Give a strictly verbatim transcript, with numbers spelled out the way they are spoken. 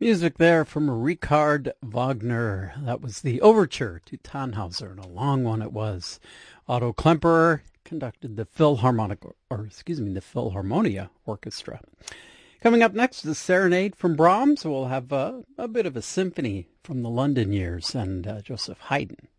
Music there from Richard Wagner. That was the overture to Tannhauser, and a long one it was. Otto Klemperer conducted the Philharmonic, or excuse me, the Philharmonia Orchestra. Coming up next, the Serenade from Brahms. We'll have uh, a bit of a symphony from the London years and uh, Joseph Haydn.